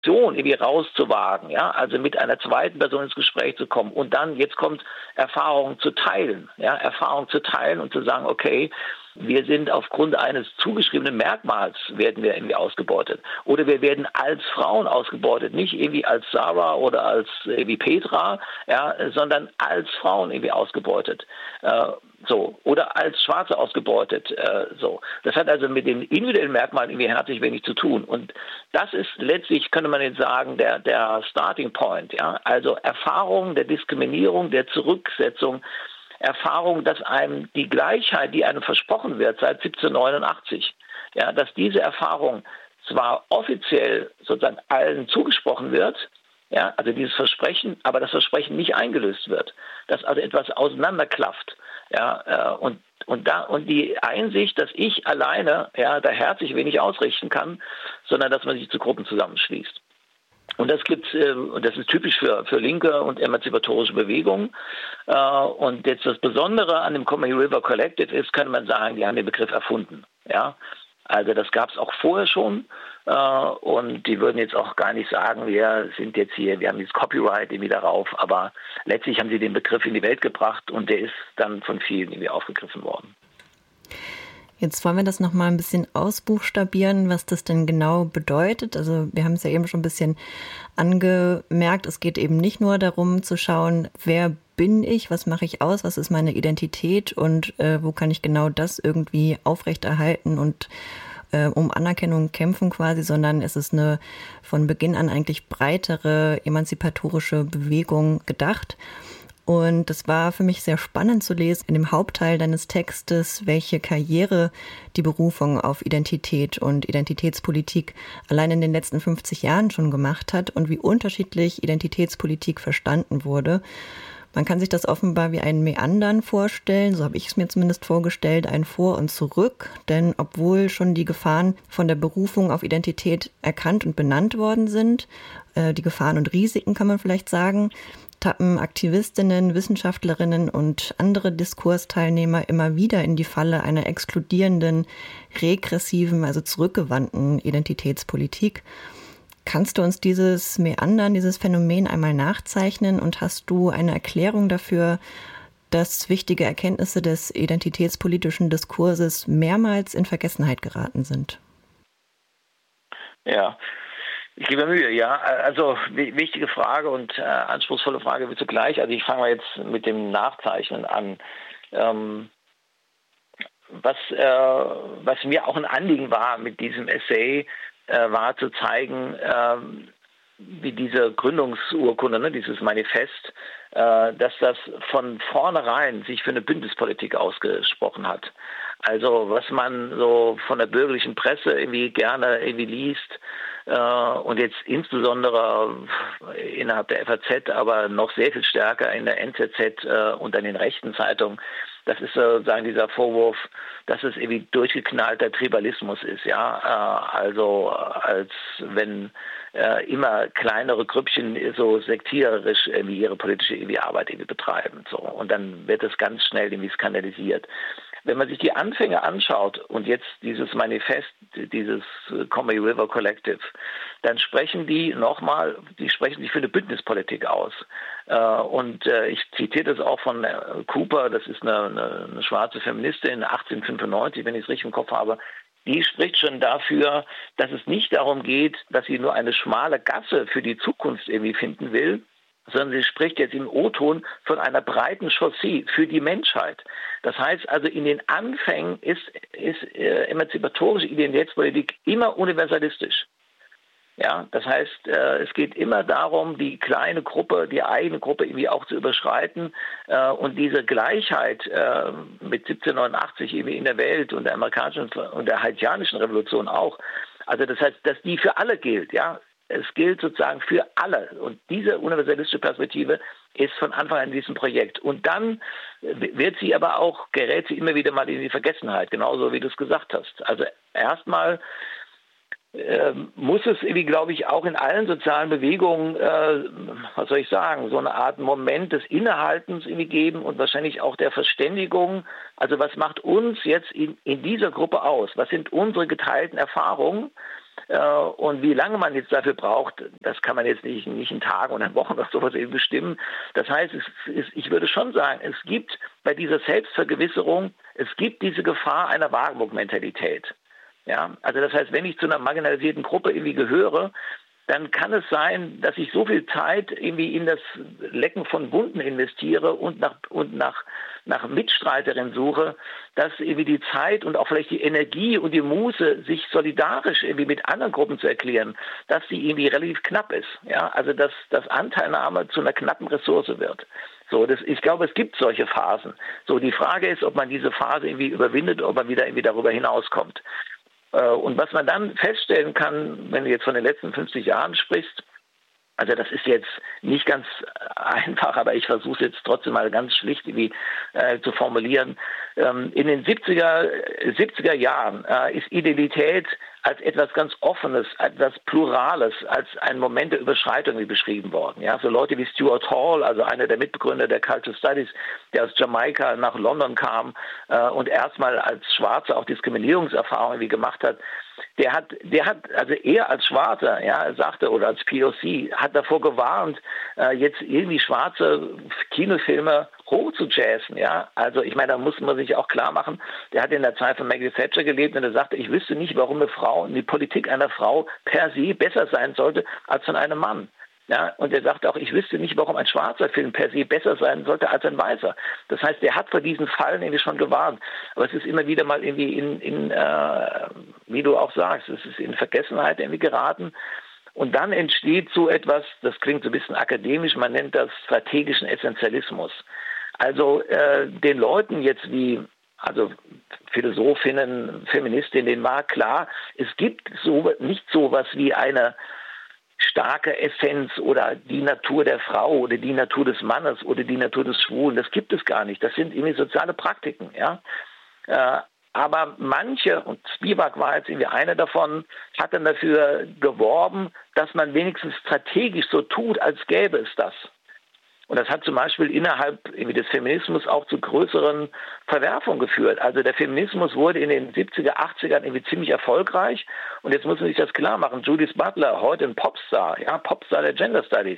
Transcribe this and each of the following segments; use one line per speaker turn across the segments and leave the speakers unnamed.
irgendwie rauszuwagen, ja, also mit einer zweiten Person ins Gespräch zu kommen und dann, jetzt kommt Erfahrungen zu teilen, ja, Erfahrungen zu teilen und zu sagen, okay, wir sind aufgrund eines zugeschriebenen Merkmals werden wir irgendwie ausgebeutet. Oder wir werden als Frauen ausgebeutet, nicht irgendwie als Sarah oder als irgendwie Petra, ja, sondern als Frauen irgendwie ausgebeutet. So. Oder als Schwarze ausgebeutet. So. Das hat also mit den individuellen Merkmalen irgendwie herzlich wenig zu tun. Und das ist letztlich, könnte man jetzt sagen, der Starting Point. Ja? Also Erfahrung der Diskriminierung, der Zurücksetzung, Erfahrung, dass einem die Gleichheit, die einem versprochen wird seit 1789, ja, dass diese Erfahrung zwar offiziell sozusagen allen zugesprochen wird, ja, also dieses Versprechen, aber das Versprechen nicht eingelöst wird, dass also etwas auseinanderklafft, ja, und die Einsicht, dass ich alleine, ja, da herzlich wenig ausrichten kann, sondern dass man sich zu Gruppen zusammenschließt. Und das ist typisch für linke und emanzipatorische Bewegungen. Und jetzt das Besondere an dem Combahee River Collective ist, könnte man sagen, die haben den Begriff erfunden. Ja, also das gab es auch vorher schon. Und die würden jetzt auch gar nicht sagen, wir haben dieses Copyright irgendwie darauf. Aber letztlich haben sie den Begriff in die Welt gebracht und der ist dann von vielen irgendwie aufgegriffen worden.
Jetzt wollen wir das nochmal ein bisschen ausbuchstabieren, was das denn genau bedeutet. Also wir haben es ja eben schon ein bisschen angemerkt. Es geht eben nicht nur darum zu schauen, wer bin ich, was mache ich aus, was ist meine Identität und wo kann ich genau das irgendwie aufrechterhalten und um Anerkennung kämpfen quasi, sondern es ist eine von Beginn an eigentlich breitere emanzipatorische Bewegung gedacht. Und das war für mich sehr spannend zu lesen in dem Hauptteil deines Textes, welche Karriere die Berufung auf Identität und Identitätspolitik allein in den letzten 50 Jahren schon gemacht hat und wie unterschiedlich Identitätspolitik verstanden wurde. Man kann sich das offenbar wie einen Meandern vorstellen, so habe ich es mir zumindest vorgestellt, ein Vor und Zurück. Denn obwohl schon die Gefahren von der Berufung auf Identität erkannt und benannt worden sind, die Gefahren und Risiken kann man vielleicht sagen, tappen Aktivistinnen, Wissenschaftlerinnen und andere Diskursteilnehmer immer wieder in die Falle einer exkludierenden, regressiven, also zurückgewandten Identitätspolitik. Kannst du uns dieses Meandern, dieses Phänomen einmal nachzeichnen und hast du eine Erklärung dafür, dass wichtige Erkenntnisse des identitätspolitischen Diskurses mehrmals in Vergessenheit geraten sind?
Ja, ich gebe mir Mühe, ja. Also wichtige Frage und anspruchsvolle Frage wie zugleich. Also ich fange mal jetzt mit dem Nachzeichnen an. Was mir auch ein Anliegen war mit diesem Essay, war zu zeigen, wie diese Gründungsurkunde, dieses Manifest, dass das von vornherein sich für eine Bündnispolitik ausgesprochen hat. Also was man so von der bürgerlichen Presse irgendwie gerne irgendwie liest, und jetzt insbesondere innerhalb der FAZ, aber noch sehr viel stärker in der NZZ und an den rechten Zeitungen, das ist sozusagen dieser Vorwurf, dass es irgendwie durchgeknallter Tribalismus ist, ja, also als wenn immer kleinere Grüppchen so sektiererisch irgendwie ihre politische irgendwie Arbeit irgendwie betreiben, so, und dann wird es ganz schnell irgendwie skandalisiert. Wenn man sich die Anfänge anschaut und jetzt dieses Manifest, dieses Combahee River Collective, dann sprechen die sprechen sich für eine Bündnispolitik aus. Und ich zitiere das auch von Cooper, das ist eine schwarze Feministin, 1895, wenn ich es richtig im Kopf habe. Die spricht schon dafür, dass es nicht darum geht, dass sie nur eine schmale Gasse für die Zukunft irgendwie finden will, sondern sie spricht jetzt im O-Ton von einer breiten Chaussee für die Menschheit. Das heißt also, in den Anfängen ist emanzipatorische Identitätspolitik immer universalistisch. Ja, das heißt, es geht immer darum, die kleine Gruppe, die eigene Gruppe irgendwie auch zu überschreiten und diese Gleichheit mit 1789 irgendwie in der Welt und der amerikanischen und der haitianischen Revolution auch. Also das heißt, dass die für alle gilt, ja. Es gilt sozusagen für alle. Und diese universalistische Perspektive ist von Anfang an in diesem Projekt. Und dann gerät sie immer wieder mal in die Vergessenheit, genauso wie du es gesagt hast. Also erstmal muss es irgendwie, glaube ich, auch in allen sozialen Bewegungen, so eine Art Moment des Innehaltens irgendwie geben und wahrscheinlich auch der Verständigung. Also was macht uns jetzt in dieser Gruppe aus? Was sind unsere geteilten Erfahrungen? Und wie lange man jetzt dafür braucht, das kann man jetzt nicht in Tagen oder Wochen oder sowas eben bestimmen. Das heißt, ich würde schon sagen, es gibt bei dieser Selbstvergewisserung, es gibt diese Gefahr einer Wagenburg-Mentalität. Ja, also das heißt, wenn ich zu einer marginalisierten Gruppe irgendwie gehöre, dann kann es sein, dass ich so viel Zeit irgendwie in das Lecken von Wunden investiere und nach Mitstreiterinnen suche, dass irgendwie die Zeit und auch vielleicht die Energie und die Muße, sich solidarisch irgendwie mit anderen Gruppen zu erklären, dass die irgendwie relativ knapp ist. Ja, also dass Anteilnahme zu einer knappen Ressource wird. So, ich glaube, es gibt solche Phasen. So, die Frage ist, ob man diese Phase irgendwie überwindet, ob man wieder irgendwie darüber hinauskommt. Und was man dann feststellen kann, wenn du jetzt von den letzten 50 Jahren sprichst, also das ist jetzt nicht ganz einfach, aber ich versuche es jetzt trotzdem mal ganz schlicht irgendwie zu formulieren. In den 70er Jahren ist Identität als etwas ganz Offenes, etwas Plurales, als ein Moment der Überschreitung beschrieben worden. Ja, so Leute wie Stuart Hall, also einer der Mitbegründer der Cultural Studies, der aus Jamaika nach London kam und erstmal als Schwarzer auch Diskriminierungserfahrungen gemacht hat, der hat, also er als Schwarzer, ja, sagte, oder als POC, hat davor gewarnt, jetzt irgendwie schwarze Kinofilme hoch zu jazzen, ja. Also ich meine, da muss man sich auch klar machen, der hat in der Zeit von Maggie Thatcher gelebt und er sagte, ich wüsste nicht, warum eine Frau, die Politik einer Frau per se besser sein sollte als von einem Mann. Ja, und er sagt auch, ich wüsste nicht, warum ein schwarzer Film per se besser sein sollte als ein weißer. Das heißt, er hat vor diesen Fallen irgendwie schon gewarnt. Aber es ist immer wieder mal irgendwie wie du auch sagst, es ist in Vergessenheit irgendwie geraten. Und dann entsteht so etwas, das klingt so ein bisschen akademisch, man nennt das strategischen Essentialismus. Also den Leuten jetzt also Philosophinnen, Feministinnen, denen war klar, es gibt nicht so was wie eine starke Essenz oder die Natur der Frau oder die Natur des Mannes oder die Natur des Schwulen. Das gibt es gar nicht. Das sind irgendwie soziale Praktiken. Ja? Aber manche, und Spivak war jetzt irgendwie einer davon, hat dann dafür geworben, dass man wenigstens strategisch so tut, als gäbe es das. Und das hat zum Beispiel innerhalb des Feminismus auch zu größeren Verwerfungen geführt. Also der Feminismus wurde in den 70er, 80ern irgendwie ziemlich erfolgreich. Und jetzt muss man sich das klar machen. Judith Butler, heute ein Popstar, ja, Popstar der Gender Studies,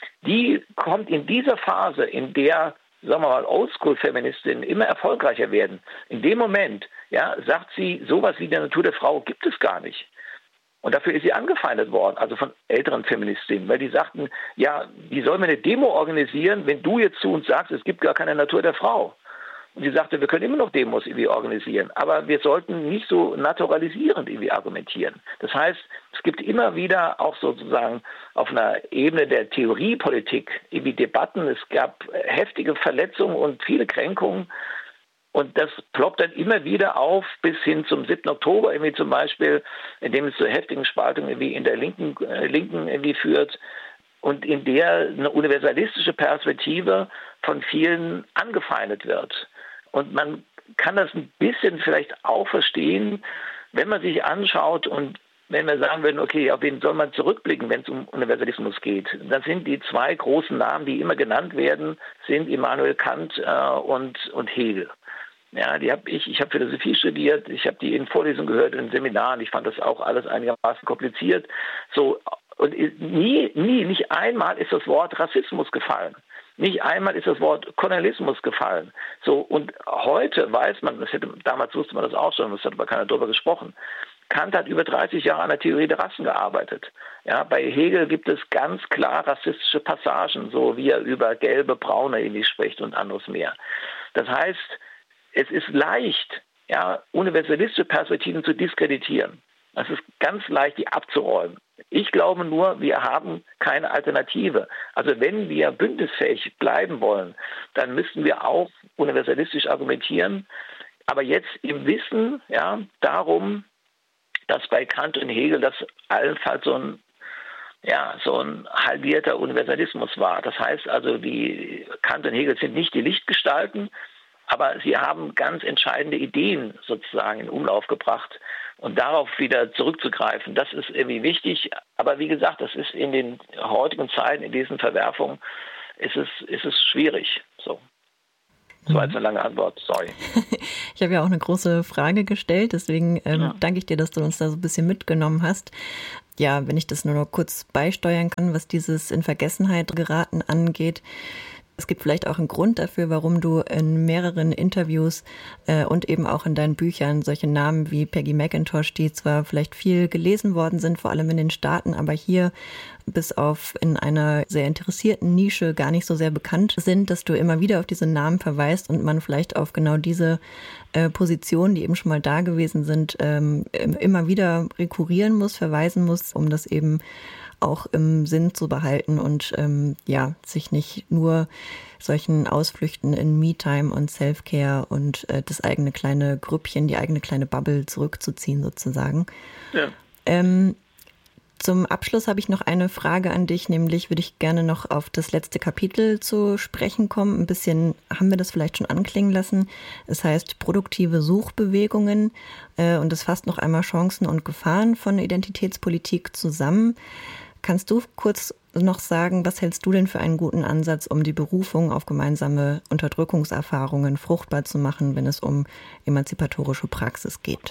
die kommt in dieser Phase, in der, sagen wir mal, Oldschool-Feministinnen immer erfolgreicher werden. In dem Moment, ja, sagt sie, sowas wie die Natur der Frau gibt es gar nicht. Und dafür ist sie angefeindet worden, also von älteren Feministinnen, weil die sagten, ja, wie sollen wir eine Demo organisieren, wenn du jetzt zu uns sagst, es gibt gar keine Natur der Frau. Und sie sagte, wir können immer noch Demos irgendwie organisieren, aber wir sollten nicht so naturalisierend irgendwie argumentieren. Das heißt, es gibt immer wieder auch sozusagen auf einer Ebene der Theoriepolitik irgendwie Debatten. Es gab heftige Verletzungen und viele Kränkungen. Und das ploppt dann immer wieder auf, bis hin zum 7. Oktober irgendwie zum Beispiel, in dem es zu heftigen Spaltungen irgendwie in der Linken irgendwie führt und in der eine universalistische Perspektive von vielen angefeindet wird. Und man kann das ein bisschen vielleicht auch verstehen, wenn man sich anschaut und wenn wir sagen würden, okay, auf wen soll man zurückblicken, wenn es um Universalismus geht, dann sind die zwei großen Namen, die immer genannt werden, sind Immanuel Kant und Hegel. Ja, ich habe Philosophie studiert, ich habe die in Vorlesungen gehört, in Seminaren, ich fand das auch alles einigermaßen kompliziert. So, und nicht einmal ist das Wort Rassismus gefallen. Nicht einmal ist das Wort Kolonialismus gefallen. So, und heute weiß man, damals wusste man das auch schon, es hat aber keiner darüber gesprochen. Kant hat über 30 Jahre an der Theorie der Rassen gearbeitet. Ja, bei Hegel gibt es ganz klar rassistische Passagen, so wie er über gelbe, braune irgendwie spricht und anderes mehr. Das heißt, es ist leicht, ja, universalistische Perspektiven zu diskreditieren. Es ist ganz leicht, die abzuräumen. Ich glaube nur, wir haben keine Alternative. Also wenn wir bündnisfähig bleiben wollen, dann müssen wir auch universalistisch argumentieren. Aber jetzt im Wissen, ja, darum, dass bei Kant und Hegel das allenfalls so ein halbierter Universalismus war. Das heißt also, die Kant und Hegel sind nicht die Lichtgestalten, aber sie haben ganz entscheidende Ideen sozusagen in Umlauf gebracht. Und darauf wieder zurückzugreifen, das ist irgendwie wichtig. Aber wie gesagt, das ist in den heutigen Zeiten, in diesen Verwerfungen, ist es schwierig. So. Das war jetzt eine lange Antwort, sorry.
Ich habe ja auch eine große Frage gestellt, deswegen danke ich dir, dass du uns da so ein bisschen mitgenommen hast. Ja, wenn ich das nur noch kurz beisteuern kann, was dieses in Vergessenheit geraten angeht. Es gibt vielleicht auch einen Grund dafür, warum du in mehreren Interviews und eben auch in deinen Büchern solche Namen wie Peggy McIntosh, die zwar vielleicht viel gelesen worden sind, vor allem in den Staaten, aber hier bis auf in einer sehr interessierten Nische gar nicht so sehr bekannt sind, dass du immer wieder auf diese Namen verweist und man vielleicht auf genau diese Positionen, die eben schon mal da gewesen sind, immer wieder rekurrieren muss, verweisen muss, um das eben auch im Sinn zu behalten und sich nicht nur solchen Ausflüchten in Me-Time und Self-Care und das eigene kleine Grüppchen, die eigene kleine Bubble zurückzuziehen sozusagen.
Ja.
Zum Abschluss habe ich noch eine Frage an dich, nämlich würde ich gerne noch auf das letzte Kapitel zu sprechen kommen. Ein bisschen haben wir das vielleicht schon anklingen lassen. Es heißt produktive Suchbewegungen und es fasst noch einmal Chancen und Gefahren von Identitätspolitik zusammen. Kannst du kurz noch sagen, was hältst du denn für einen guten Ansatz, um die Berufung auf gemeinsame Unterdrückungserfahrungen fruchtbar zu machen, wenn es um emanzipatorische Praxis geht?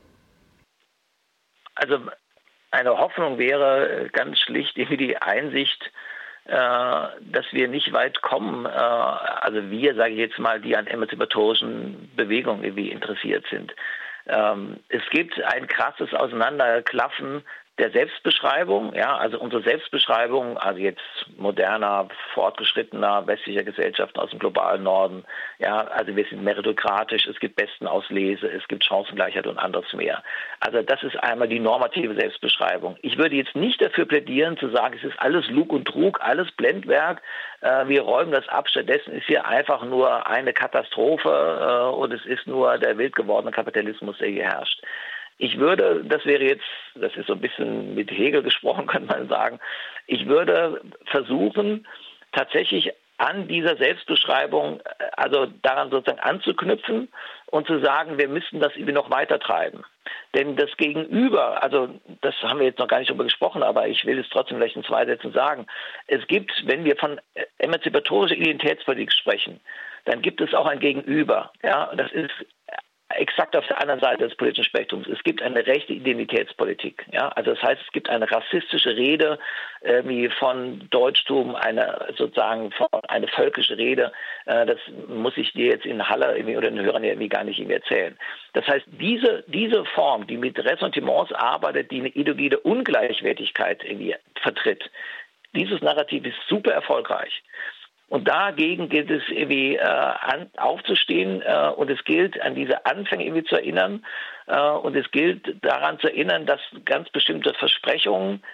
Also eine Hoffnung wäre ganz schlicht irgendwie die Einsicht, dass wir nicht weit kommen, also wir, sage ich jetzt mal, die an emanzipatorischen Bewegungen irgendwie interessiert sind. Es gibt ein krasses Auseinanderklaffen der Selbstbeschreibung, ja, also unsere Selbstbeschreibung, also jetzt moderner, fortgeschrittener westlicher Gesellschaften aus dem globalen Norden, ja, also wir sind meritokratisch, es gibt Bestenauslese, es gibt Chancengleichheit und anderes mehr. Also das ist einmal die normative Selbstbeschreibung. Ich würde jetzt nicht dafür plädieren, zu sagen, es ist alles Lug und Trug, alles Blendwerk, wir räumen das ab, stattdessen ist hier einfach nur eine Katastrophe und es ist nur der wild gewordene Kapitalismus, der hier herrscht. Ich würde, das ist so ein bisschen mit Hegel gesprochen, könnte man sagen, ich würde versuchen, tatsächlich an dieser Selbstbeschreibung, also daran sozusagen anzuknüpfen und zu sagen, wir müssen das irgendwie noch weiter treiben. Denn das Gegenüber, also das haben wir jetzt noch gar nicht darüber gesprochen, aber ich will es trotzdem vielleicht in 2 Sätzen sagen. Es gibt, wenn wir von emanzipatorischer Identitätspolitik sprechen, dann gibt es auch ein Gegenüber. Ja, das ist exakt auf der anderen Seite des politischen Spektrums. Es gibt eine rechte Identitätspolitik. Ja? Also das heißt, es gibt eine rassistische Rede wie von Deutschtum, eine völkische Rede. Das muss ich dir jetzt in Halle oder den Hörern irgendwie gar nicht erzählen. Das heißt, diese Form, die mit Ressentiments arbeitet, die eine Ideologie der Ungleichwertigkeit irgendwie vertritt, dieses Narrativ ist super erfolgreich. Und dagegen gilt es irgendwie aufzustehen und es gilt, an diese Anfänge irgendwie zu erinnern und es gilt daran zu erinnern, dass ganz bestimmte Versprechungen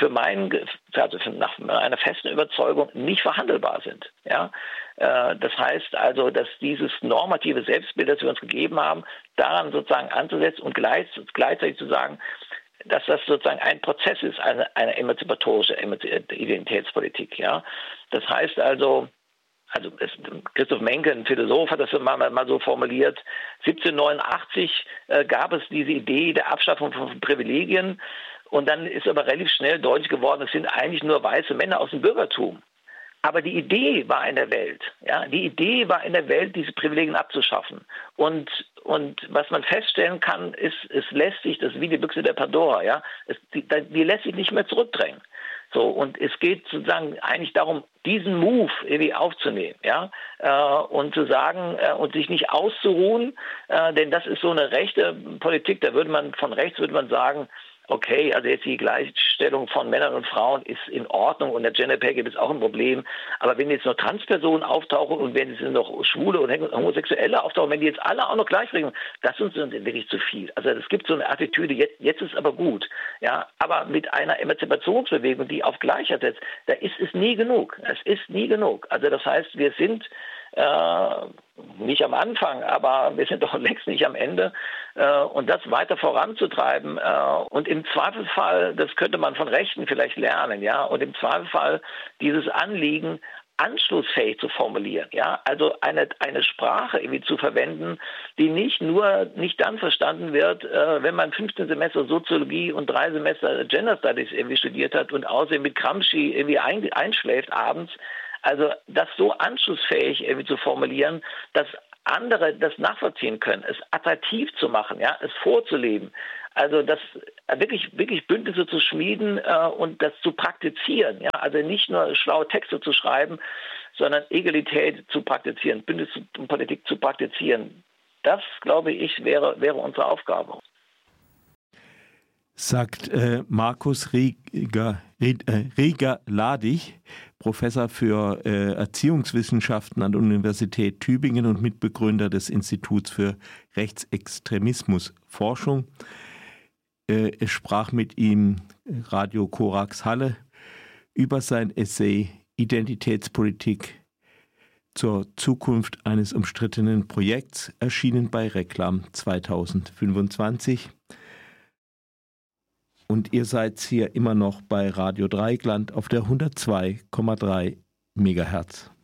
nach einer festen Überzeugung nicht verhandelbar sind. Ja? Das heißt also, dass dieses normative Selbstbild, das wir uns gegeben haben, daran sozusagen anzusetzen und gleichzeitig zu sagen, dass das sozusagen ein Prozess ist, eine emanzipatorische Identitätspolitik. Ja? Das heißt also Christoph Menke, ein Philosoph, hat das mal so formuliert, 1789 gab es diese Idee der Abschaffung von Privilegien und dann ist aber relativ schnell deutlich geworden, es sind eigentlich nur weiße Männer aus dem Bürgertum. Aber die Idee war in der Welt, ja, diese Privilegien abzuschaffen. Und was man feststellen kann, ist, es lässt sich, das ist wie die Büchse der Pandora, ja, die lässt sich nicht mehr zurückdrängen. So, und es geht sozusagen eigentlich darum, diesen Move irgendwie aufzunehmen, ja, und zu sagen, und sich nicht auszuruhen, denn das ist so eine rechte Politik, von rechts würde man sagen, okay, also jetzt die Gleichstellung von Männern und Frauen ist in Ordnung und der Gender Pay Gap ist auch ein Problem. Aber wenn jetzt noch Transpersonen auftauchen und wenn jetzt noch Schwule und Homosexuelle auftauchen, wenn die jetzt alle auch noch gleichbringen, das ist uns wirklich zu viel. Also es gibt so eine Attitüde, jetzt ist aber gut. Ja, aber mit einer Emanzipationsbewegung, die auf Gleichheit setzt, da ist es nie genug. Es ist nie genug. Also das heißt, wir sind nicht am Anfang, aber wir sind doch längst nicht am Ende. Und das weiter voranzutreiben und im Zweifelsfall, das könnte man von Rechten vielleicht lernen, ja, und im Zweifelsfall dieses Anliegen anschlussfähig zu formulieren, ja, also eine Sprache irgendwie zu verwenden, die nicht dann verstanden wird, wenn man 15 Semester Soziologie und 3 Semester Gender Studies irgendwie studiert hat und außerdem mit Gramsci irgendwie einschläft abends. Also das so anschlussfähig irgendwie zu formulieren, dass andere das nachvollziehen können, es attraktiv zu machen, ja, es vorzuleben. Also das wirklich Bündnisse zu schmieden und das zu praktizieren, ja, also nicht nur schlaue Texte zu schreiben, sondern Egalität zu praktizieren, Bündnispolitik zu praktizieren. Das, glaube ich, wäre unsere Aufgabe.
Sagt Markus Rieger-Ladig, Professor für Erziehungswissenschaften an der Universität Tübingen und Mitbegründer des Instituts für Rechtsextremismusforschung. Es sprach mit ihm Radio Korax Halle über sein Essay Identitätspolitik zur Zukunft eines umstrittenen Projekts, erschienen bei Reklam 2025. Und ihr seid hier immer noch bei Radio Dreieckland auf der 102,3 Megahertz.